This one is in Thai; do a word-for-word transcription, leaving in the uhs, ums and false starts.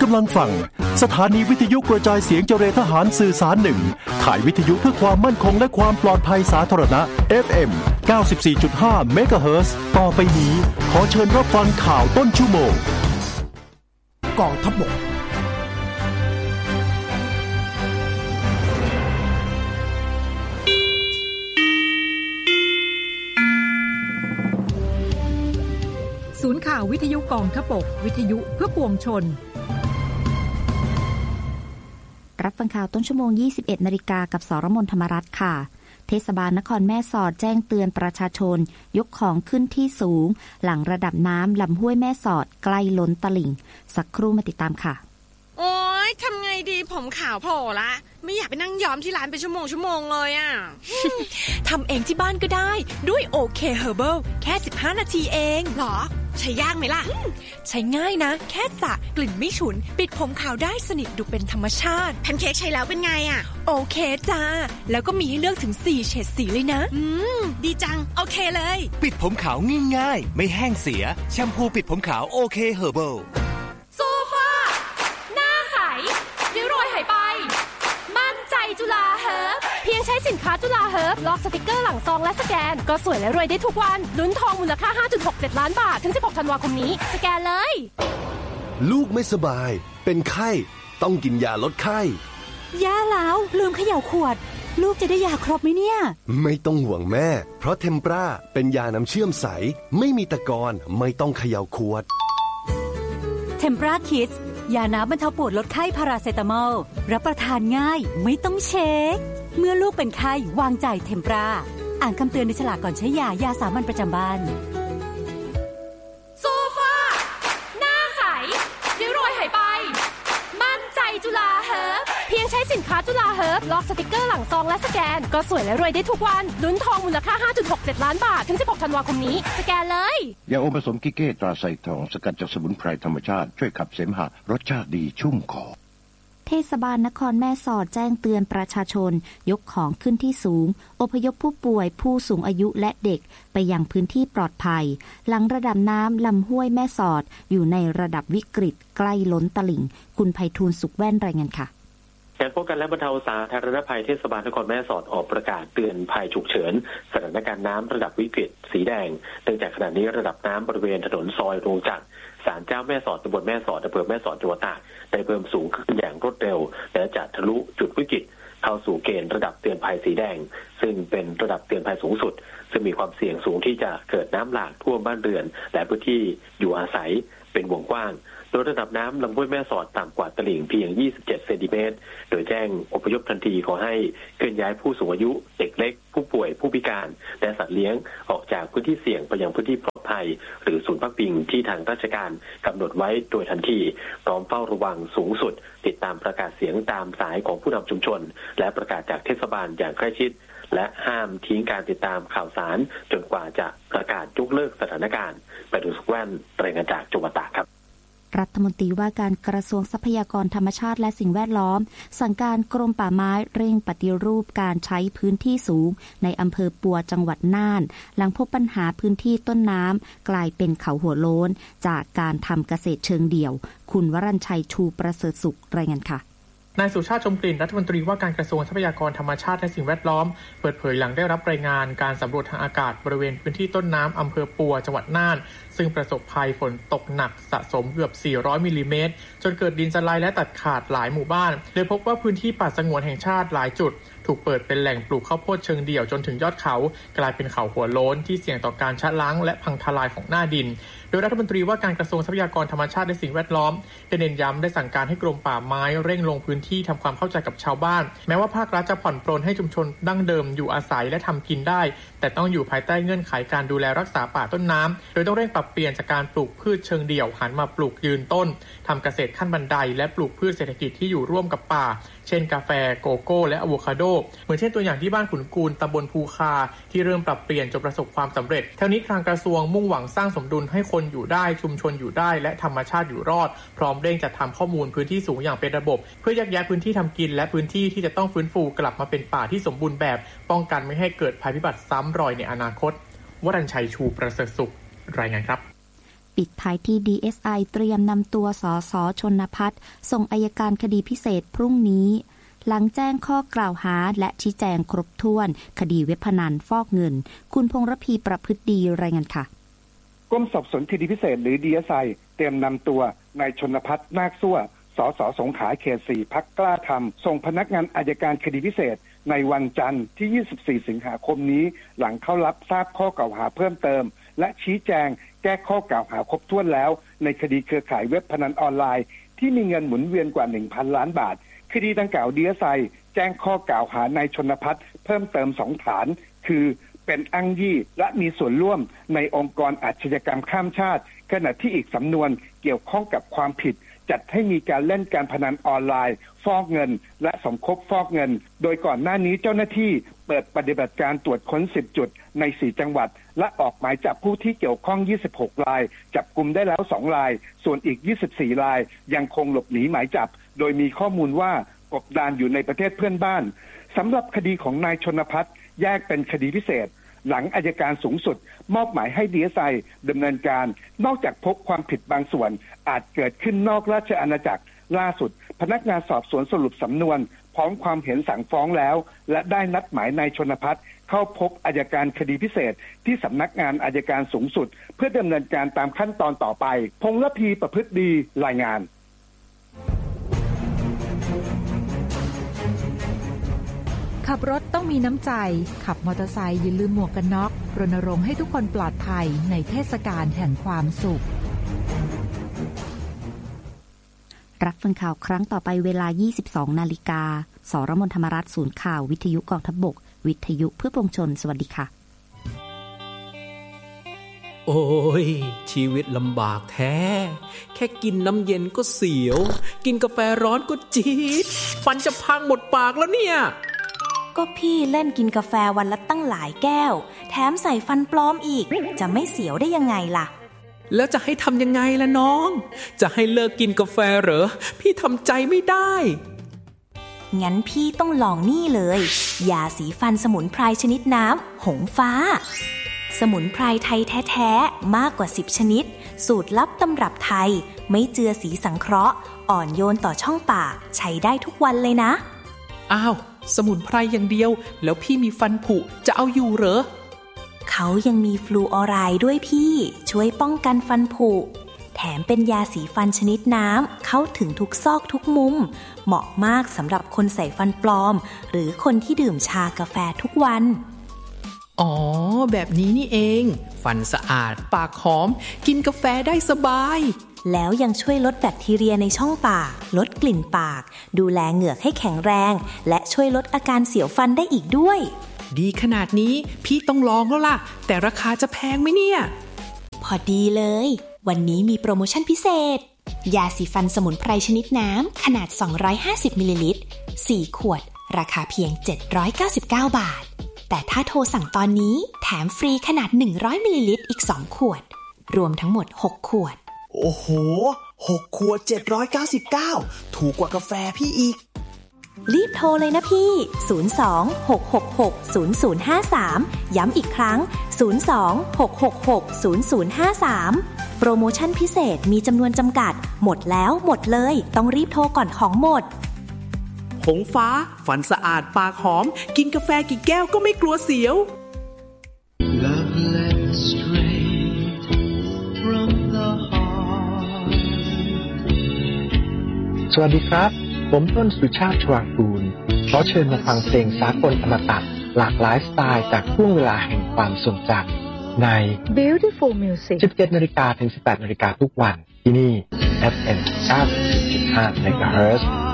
กำลังฟังสถานีวิทยุกระจายเสียงเจรทหารสื่อสารหนึ่งข่ายวิทยุเพื่อความมั่นคงและความปลอดภัยสาธารณะ เอฟ เอ็ม เก้าสิบสี่จุดห้า เมกะเฮิรตซ์ต่อไปนี้ขอเชิญรับฟังข่าวต้นชั่วโมงกองทัพบกศูนย์ข่าววิทยุกองทัพบกวิทยุเพื่อปวงชนรับฟังข่าวต้นชั่วโมง ยี่สิบเอ็ดนาฬิกากับสรมนธรรมรัตน์ค่ะเทศบาลนครแม่สอดแจ้งเตือนประชาชนยกของขึ้นที่สูงหลังระดับน้ำลำห้วยแม่สอดใกล้ล้นตลิ่งสักครู่มาติดตามค่ะโอ๊ยทำไงดีผมขาวโผล่ละไม่อยากไปนั่งย้อมที่ร้านเป็นชั่วโมงชั่วโมงเลยอ่ะทำเองที่บ้านก็ได้ด้วยโอเคเฮอร์เบิลแค่สิบห้านาทีเองหรอใช้ยากไหมล่ะใช้ง่ายนะแค่สระกลิ่นไม่ฉุนปิดผมขาวได้สนิทดูเป็นธรรมชาติแพนเค้กใช้แล้วเป็นไงอ่ะโอเคจ้าแล้วก็มีให้เลือกถึงสี่เฉดสีเลยนะอืมดีจังโอเคเลยปิดผมขาวง่ายๆไม่แห้งเสียแชมพูปิดผมขาวโอเคเฮอร์เบิลโซฟาหน้าใสริ้วรอยหายไปมั่นใจจุฬาเฮิร์บเพียงใช้สินค้าจุฬาเฮิร์บล็อกสติกเกอร์หลังซองและสแกนก็สวยและรวยได้ทุกวันลุ้นทองมูลค่า ห้าจุดหกเจ็ด ล้านบาทถึงสิบหกธันวาคมนี้สแกนเลยลูกไม่สบายเป็นไข้ต้องกินยาลดไข้ย่าแล้วลืมเขย่าขวดลูกจะได้ยาครบไหมเนี่ยไม่ต้องห่วงแม่เพราะเทมปราเป็นยาน้ำเชื่อมใสไม่มีตะกอนไม่ต้องเขย่าขวดเทมปราคิดยาน้ำบรรเทาปวดลดไข้พาราเซตามอลรับประทานง่ายไม่ต้องเช็คเมื่อลูกเป็นไข้วางใจเทมปราอ่านคำเตือนในฉลากก่อนใช้ยายาสามัญประจำบ้านโซฟาหน้าใสริ้วรอยหายไปมั่นใจจุฬาเฮิร์บเพียงใช้สินค้าจุฬาเฮิร์บล็อกสติกเกอร์หลังซองและสแกนก็สวยและรวยได้ทุกวันลุ้นทองมูลค่า ห้าจุดหกเจ็ด ล้านบาทถึงสิบหกธันวาคมนี้สแกนเลยยาอมผสมกิเก้ตราไซทองสกัดจากสมุนไพรธรรมชาติช่วยขับเสมหะรสชาติดีชุ่มคอเทศบาลนครแม่สอดแจ้งเตือนประชาชนยกของขึ้นที่สูงอพยพผู้ป่วยผู้สูงอายุและเด็กไปยังพื้นที่ปลอดภัยหลังระดับน้ำลำห้วยแม่สอดอยู่ในระดับวิกฤตใกล้ล้นตลิ่งคุณไพฑูรย์สุขแว่นรายงานค่ะการป้องกันและบรรเทาสาธารณภัยเทศบาลนครแม่สอดออกประกาศเตือนภัยฉุกเฉินสถานการณ์น้ำระดับวิกฤตสีแดงเนื่องจากขณะนี้ระดับน้ำบริเวณถนนซอยโรงจักรศาลเจ้าแม่สอดตำบลแม่สอดอำเภอแม่สอดจังหวัดตากได้เพิ่มสูงขึ้นอย่างรวดเร็วและจะทะลุจุดวิกฤตเข้าสู่เกณฑ์ระดับเตือนภัยสีแดงซึ่งเป็นระดับเตือนภัยสูงสุดซึ่งมีความเสี่ยงสูงที่จะเกิดน้ำหลากท่วมบ้านเรือนและพื้นที่อยู่อาศัยเป็นวงกว้างโดยระดับน้ำลำห้วยแม่สอดต่ำกว่าตลิ่งเพียงยี่สิบเจ็ดเซนติเมตรโดยแจ้งอพยพทันทีขอให้เคลื่อนย้ายผู้สูงอายุเด็กเล็กผู้ป่วยผู้พิการและสัตว์เลี้ยงออกจากพื้นที่เสี่ยงไปยังพื้นที่ปลอดภัยหรือศูนย์พักพิงที่ทางราชการกำหนดไว้โดยทันทีพร้อมเฝ้าระวังสูงสุดติดตามประกาศเสียงตามสายของผู้นำชุมชนและประกาศจากเทศบาลอย่างใกล้ชิดและห้ามทิ้งการติดตามข่าวสารจนกว่าจะประกาศยกเลิกสถานการณ์ไปดูสุขแว่นรายงานจากจังหวัดตากครับรัฐมนตรีว่าการกระทรวงทรัพยากรธรรมชาติและสิ่งแวดล้อมสั่งการกรมป่าไม้เร่งปฏิรูปการใช้พื้นที่สูงในอำเภอปัวจังหวัดน่านหลังพบปัญหาพื้นที่ต้นน้ำกลายเป็นเขาหัวโล้นจากการทำเกษตรเชิงเดี่ยวคุณวรัญชัยชูประเสริฐสุขรายงานค่ะนายสุชาติชมกลิ่นรัฐมนตรีว่าการกระทรวงทรัพยากรธรรมชาติและสิ่งแวดล้อมเปิดเผยหลังได้รับรายงานการสำรวจทางอากาศบริเวณพื้นที่ต้นน้ำอำเภอปัวจังหวัดน่านซึ่งประสบภัยฝนตกหนักสะสมเกือบสี่ร้อยมิลลิเมตรจนเกิดดินสไลด์และตัดขาดหลายหมู่บ้านโดยพบว่าพื้นที่ป่าสงวนแห่งชาติหลายจุดถูกเปิดเป็นแหล่งปลูกข้าวโพดเชิงเดี่ยวจนถึงยอดเขากลายเป็นเขาหัวโล้นที่เสี่ยงต่อการชะล้างและพังทลายของหน้าดินโดยรัฐมนตรีว่าการกระทรวงทรัพยากรธรรมชาติและสิ่งแวดล้อมได้เน้นย้ำได้สั่งการให้กรมป่าไม้เร่งลงพื้นที่ทำความเข้าใจกับชาวบ้านแม้ว่าภาครัฐจะผ่อนปรนให้ชุมชนดั้งเดิมอยู่อาศัยและทำกินได้แต่ต้องอยู่ภายใต้เงื่อนไขการดูแลรักษาป่าต้นน้ำโดยต้องเร่งปรับเปลี่ยนจากการปลูกพืชเชิงเดี่ยวหันมาปลูกยืนต้นทำเกษตรขั้นบันไดและปลูกพืชเศรษฐกิจที่อยู่ร่วมกับป่าเช่นกาแฟโกโก้และอะโวคาโดเหมือนเช่นตัวอย่างที่บ้านขุนกูลตำบลภูคาที่เริ่มปรับเปลี่ยนจนประสบความสำเร็จเท่านี้ทางกระทรวงมุ่งหวังสร้างสมดุลให้คนอยู่ได้ชุมชนอยู่ได้และธรรมชาติอยู่รอดพร้อมเร่งจัดทำข้อมูลพื้นที่สูงอย่างเป็นระบบเพื่อแยกแยะพื้นที่ทำกินและพื้นที่ที่จะต้องฟื้นฟูกลับมาเป็นป่าที่สมบูรณ์แบบป้องกันไม่ให้เกิดภัยพิบัติซ้ำรอยในอนาคตวรัญชัยชูประเสริฐสุขรายงานครับปิดท้ายที่ ดี เอส ไอ เตรียมนำตัวสสชนภัทรส่งอัยการคดีพิเศษพรุ่งนี้หลังแจ้งข้อกล่าวหาและชี้แจงครบถ้วนคดีเว็บพนันฟอกเงินคุณพงษ์ระพีประพฤติดีรายงานค่ะกรมสอบสวนคดีพิเศษหรือ ดี เอส ไอ เตรียมนำตัวนายชนภัทรนาคซั่วสสสงขลาเขตสี่พรรคกล้าธรรมส่งพนักงานอัยการคดีพิเศษในวันจันทร์ที่ยี่สิบสี่สิงหาคมนี้หลังเข้ารับทราบข้อกล่าวหาเพิ่มเติมและชี้แจงแก้ข้อกล่าวหาครบถ้วนแล้วในคดีเครือข่ายเว็บพนันออนไลน์ที่มีเงินหมุนเวียนกว่า หนึ่งพัน ล้านบาทคดีดังกล่าว ดี เอส ไอ แจ้งข้อกล่าวหานายชนภัทรเพิ่มเติมสองฐานคือเป็นอ้างยี่และมีส่วนร่วมในองค์กรอาชญากรรมข้ามชาติขณะที่อีกสำนวนเกี่ยวข้องกับความผิดจัดให้มีการเล่นการพนันออนไลน์ฟอกเงินและสมคบฟอกเงินโดยก่อนหน้านี้เจ้าหน้าที่เปิดปฏิบัติการตรวจค้นสิบจุดในสี่จังหวัดและออกหมายจับผู้ที่เกี่ยวข้องยี่สิบหกรายจับกุมได้แล้วสองรายส่วนอีกยี่สิบสี่รายยังคงหลบหนีหมายจับโดยมีข้อมูลว่ากบดานอยู่ในประเทศเพื่อนบ้านสำหรับคดีของนายชนภัทรแยกเป็นคดีพิเศษหลังอัยการสูงสุดมอบหมายให้ ดี เอส ไอ ดำเนินการนอกจากพบความผิดบางส่วนอาจเกิดขึ้นนอกราชอาณาจักรล่าสุดพนักงานสอบสวนสรุปสำนวนพร้อมความเห็นสั่งฟ้องแล้วและได้นัดหมายนายชนภัทรเข้าพบอัยการคดีพิเศษที่สำนักงานอัยการสูงสุดเพื่อดำเนินการตามขั้นตอนต่อไปพงษ์ระพีประพฤติดีรายงานขับรถต้องมีน้ำใจขับมอเตอร์ไซค์อย่าลืมหมวกกันน็อกรณรงค์ให้ทุกคนปลอดภัยในเทศกาลแห่งความสุขรับฟังข่าวครั้งต่อไปเวลา ยี่สิบสองนาฬิกา สรมนธรรมรัฐศูนย์ข่าววิทยุกองทัพบกวิทยุเพื่อปวงชนสวัสดีค่ะโอ้ยชีวิตลำบากแท้แค่กินน้ำเย็นก็เสียวกินกาแฟร้อนก็จี๊ดฟันจะพังหมดปากแล้วเนี่ยก็พี่เล่นกินกาแฟวันละตั้งหลายแก้วแถมใส่ฟันปลอมอีกจะไม่เสียวได้ยังไงล่ะแล้วจะให้ทำยังไงล่ะน้องจะให้เลิกกินกาแฟเหรอพี่ทำใจไม่ได้งั้นพี่ต้องลองนี่เลยยาสีฟันสมุนไพรชนิดน้ำหงฟ้าสมุนไพรไทยแท้ๆมากกว่าสิบชนิดสูตรลับตำรับไทยไม่เจือสีสังเคราะห์อ่อนโยนต่อช่องปากใช้ได้ทุกวันเลยนะอ้าวสมุนไพรอย่างเดียวแล้วพี่มีฟันผุจะเอาอยู่เหรอเขายังมีฟลูออไรด์ด้วยพี่ช่วยป้องกันฟันผุแถมเป็นยาสีฟันชนิดน้ำเข้าถึงทุกซอกทุกมุมเหมาะมากสำหรับคนใส่ฟันปลอมหรือคนที่ดื่มชากาแฟทุกวันอ๋อแบบนี้นี่เองฟันสะอาดปากหอมกินกาแฟได้สบายแล้วยังช่วยลดแบคทีเรียในช่องปากลดกลิ่นปากดูแลเหงือกให้แข็งแรงและช่วยลดอาการเสียวฟันได้อีกด้วยดีขนาดนี้พี่ต้องลองแล้วล่ะแต่ราคาจะแพงไหมเนี่ยพอดีเลยวันนี้มีโปรโมชั่นพิเศษยาสีฟันสมุนไพรชนิดน้ำขนาดสองร้อยห้าสิบมิลลิลิตรสี่ขวดราคาเพียงเจ็ดร้อยเก้าสิบเก้าบาทแต่ถ้าโทรสั่งตอนนี้แถมฟรีขนาดหนึ่งร้อยมิลลิลิตรอีกสองขวดรวมทั้งหมดหกขวดโอ้โหหกขวดเจ็ดร้อยเก้าสิบเก้าถูกกว่ากาแฟพี่อีกรีบโทรเลยนะพี่ศูนย์ สอง หก หก หก ศูนย์ ศูนย์ ห้า สามย้ำอีกครั้งศูนย์ สอง หก หก หก ศูนย์ ศูนย์ ห้า สามโปรโมชั่นพิเศษมีจำนวนจำกัดหมดแล้วหมดเลยต้องรีบโทรก่อนของหมดหงฟ้าฟันสะอาดปากหอมกินกาแฟกี่แก้วก็ไม่กลัวเสียวสวัสดีครับผมต้นสุชาติชวางกูลขอเชิญมาฟังเพลงสากลอมตะหลากหลายสไตล์จากช่วงเวลาแห่งความทรงจำใน Beautiful Music สิบเจ็ดนาฬิกาถึงสิบแปดนาฬิกาทุกวันที่นี่ เอฟ เอ็ม เก้าสิบสี่จุดห้า เมกะเฮิรตซ์